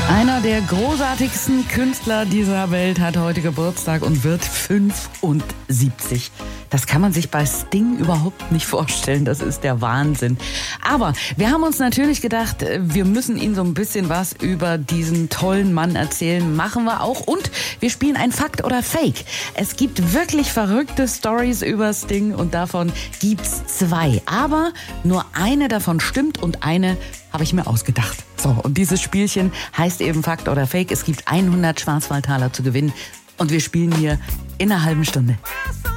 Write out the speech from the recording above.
Einer der großartigsten Künstler dieser Welt hat heute Geburtstag und wird 75. Das kann man sich bei Sting überhaupt nicht vorstellen. Das ist der Wahnsinn. Aber wir haben uns natürlich gedacht, wir müssen Ihnen so ein bisschen was über diesen tollen Mann erzählen. Machen wir auch. Und wir spielen ein Fakt oder Fake. Es gibt wirklich verrückte Stories über Sting und davon gibt's 2. Aber nur eine davon stimmt und eine habe ich mir ausgedacht. So, und dieses Spielchen heißt eben Fakt oder Fake. Es gibt 100 Schwarzwaldtaler zu gewinnen und wir spielen hier in einer halben Stunde.